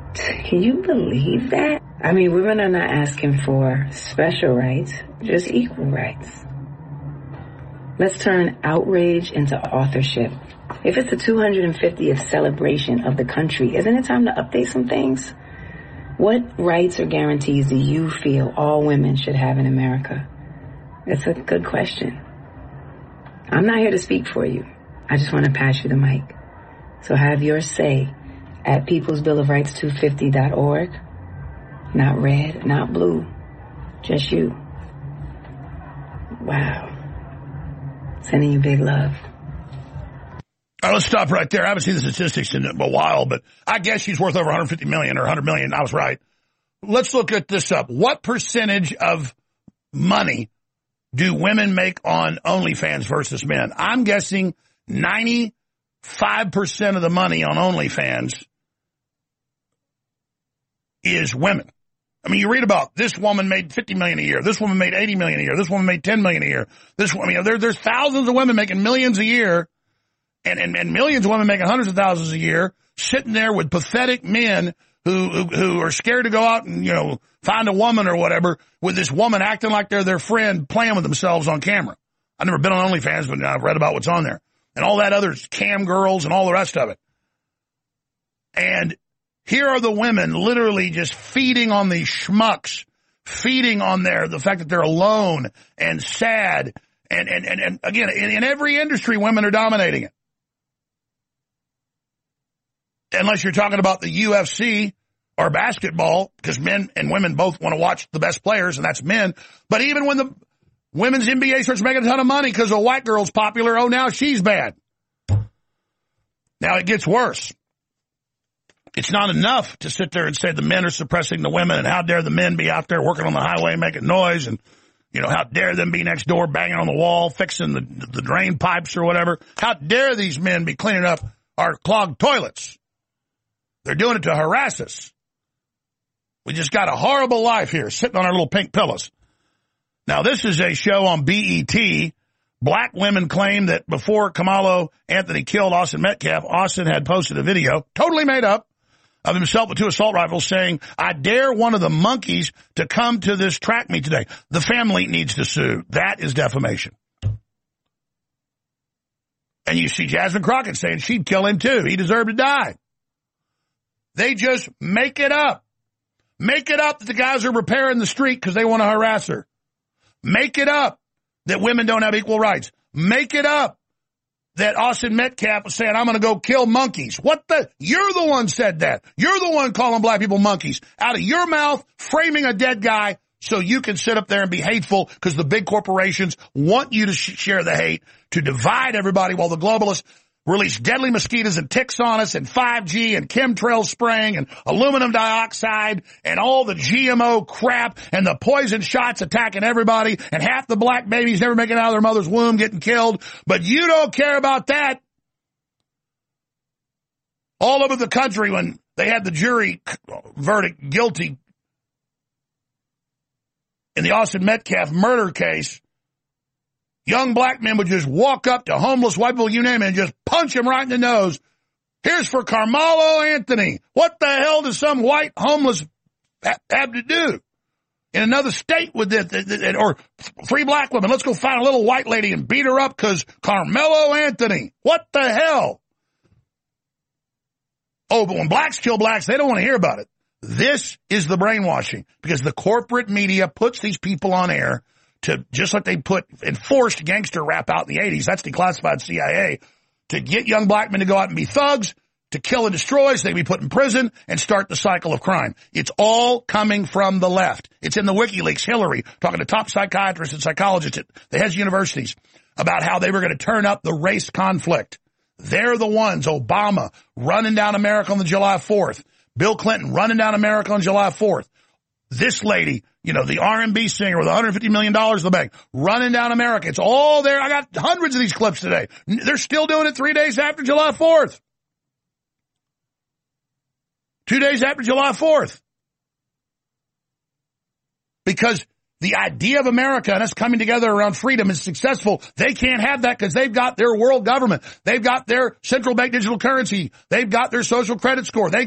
Can you believe that? I mean, women are not asking for special rights, just equal rights. Let's turn outrage into authorship. If it's the 250th celebration of the country, isn't it time to update some things? What rights or guarantees do you feel all women should have in America? It's a good question. I'm not here to speak for you. I just want to pass you the mic. So have your say at peoplesbillofrights250.org. Not red, not blue, just you. Wow. Sending you big love. All right, let's stop right there. I haven't seen the statistics in a while, but I guess she's worth over 150 million or 100 million. I was right. Let's look at this up. What percentage of money do women make on OnlyFans versus men? I'm guessing 95% of the money on OnlyFans is women. I mean, you read about this woman made 50 million a year. This woman made 80 million a year. This woman made 10 million a year. There's thousands of women making millions a year and millions of women making hundreds of thousands a year sitting there with pathetic men who are scared to go out and, find a woman or whatever with this woman acting like they're their friend playing with themselves on camera. I've never been on OnlyFans, but I've read about what's on there. And all that other cam girls and all the rest of it. And here are the women literally just feeding on these schmucks, feeding on the fact that they're alone and sad. And again, in every industry, women are dominating it. Unless you're talking about the UFC or basketball, because men and women both want to watch the best players, and that's men. But even when the women's NBA starts making a ton of money because a white girl's popular, now she's bad. Now it gets worse. It's not enough to sit there and say the men are suppressing the women, and how dare the men be out there working on the highway making noise, and how dare them be next door banging on the wall, fixing the drain pipes or whatever. How dare these men be cleaning up our clogged toilets? They're doing it to harass us. We just got a horrible life here, sitting on our little pink pillows. Now, this is a show on BET. Black women claim that before Kamalo Anthony killed Austin Metcalf, Austin had posted a video, totally made up, of himself with 2 assault rifles saying, "I dare one of the monkeys to come to this track meet today." The family needs to sue. That is defamation. And you see Jasmine Crockett saying she'd kill him too. He deserved to die. They just make it up. Make it up that the guys are repairing the street because they want to harass her. Make it up that women don't have equal rights. Make it up that Austin Metcalf was saying, "I'm going to go kill monkeys." You're the one said that. You're the one calling black people monkeys. Out of your mouth, framing a dead guy so you can sit up there and be hateful because the big corporations want you to share the hate, to divide everybody while the globalists release deadly mosquitoes and ticks on us and 5G and chemtrail spraying and aluminum dioxide and all the GMO crap and the poison shots attacking everybody and half the black babies never making it out of their mother's womb getting killed. But you don't care about that. All over the country when they had the jury verdict guilty in the Austin Metcalf murder case, young black men would just walk up to homeless white people, you name it, and just punch them right in the nose. Here's for Carmelo Anthony. What the hell does some white homeless have to do in another state with it? Or 3 black women, let's go find a little white lady and beat her up because Carmelo Anthony. What the hell? Oh, but when blacks kill blacks, they don't want to hear about it. This is the brainwashing because the corporate media puts these people on air to, just like they put enforced gangster rap out in the 80s, that's declassified CIA, to get young black men to go out and be thugs, to kill and destroy so they can be put in prison and start the cycle of crime. It's all coming from the left. It's in the WikiLeaks. Hillary talking to top psychiatrists and psychologists at the heads of universities about how they were going to turn up the race conflict. They're the ones, Obama running down America on the July 4th, Bill Clinton running down America on July 4th. This lady, the R&B singer with $150 million in the bank, running down America. It's all there. I got hundreds of these clips today. They're still doing it 3 days after July 4th. 2 days after July 4th. Because the idea of America and us coming together around freedom is successful. They can't have that because they've got their world government. They've got their central bank digital currency. They've got their social credit score. They